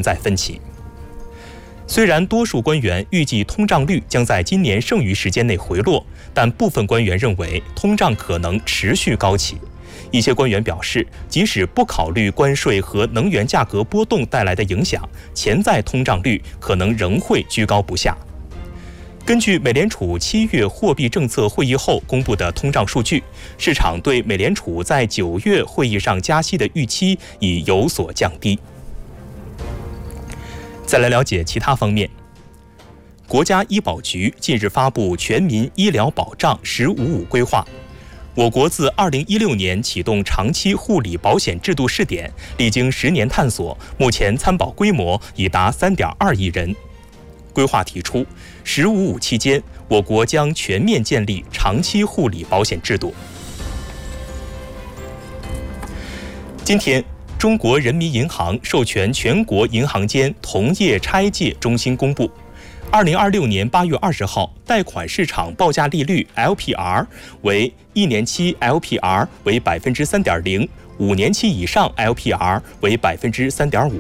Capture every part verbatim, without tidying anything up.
在分歧。虽然多数官员预计通胀率将在今年剩余时间内回落，但部分官员认为通胀可能持续高企。一些官员表示，即使不考虑关税和能源价格波动带来的影响，潜在通胀率可能仍会居高不下。根据美联储七月货币政策会议后公布的通胀数据，市场对美联储在九月会议上加息的预期已有所降低。再来了解其他方面。国家医保局近日发布全民医疗保障“十五五”规划。我国自二零一六年启动长期护理保险制度试点，历经十年探索，目前参保规模已达 三点二亿人。规划提出，“十五五”期间，我国将全面建立长期护理保险制度。今天，中国人民银行授权全国银行间同业拆借中心公布，二零二六年八月二十号，贷款市场报价利率 L P R 为一年期 L P R 为 百分之三点零， 五年期以上 L P R 为 百分之三点五。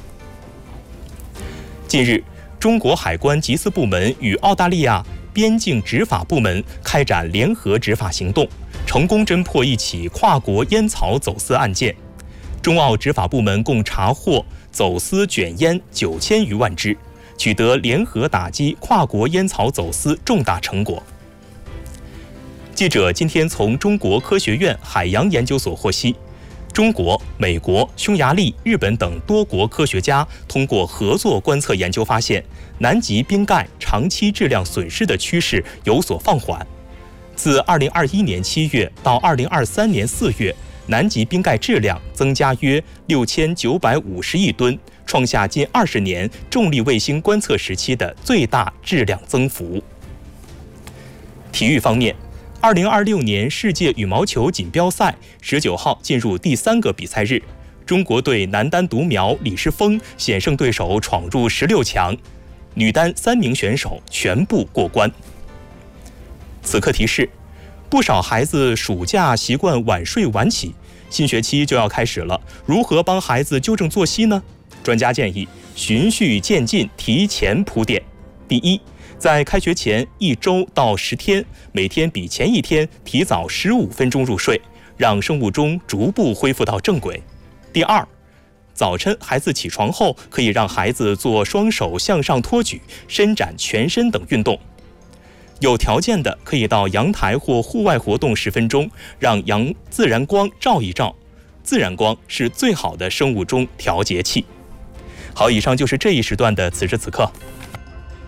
近日，中国海关缉私部门与澳大利亚边境执法部门开展联合执法行动，成功侦破一起跨国烟草走私案件。中澳执法部门共查获走私卷烟九千余万支，取得联合打击跨国烟草走私重大成果。记者今天从中国科学院海洋研究所获悉，中国、美国、匈牙利、日本等多国科学家通过合作观测研究发现，南极冰盖长期质量损失的趋势有所放缓。自二零二一年七月到二零二三年四月，南极冰盖质量增加约六千九百五十亿吨，创下近二十年重力卫星观测时期的最大质量增幅。体育方面，二零二六年世界羽毛球锦标赛十九号进入第三个比赛日，中国队男单独苗李诗沣险胜对手闯入十六强，女单三名选手全部过关。此刻提示，不少孩子暑假习惯晚睡晚起，新学期就要开始了，如何帮孩子纠正作息呢？专家建议循序渐进，提前铺垫。第一，在开学前一周到十天，每天比前一天提早十五分钟入睡，让生物钟逐步恢复到正轨。第二，早晨孩子起床后，可以让孩子做双手向上托举、伸展全身等运动。有条件的可以到阳台或户外活动十分钟，让阳自然光照一照。自然光是最好的生物钟调节器。好，以上就是这一时段的此时此刻。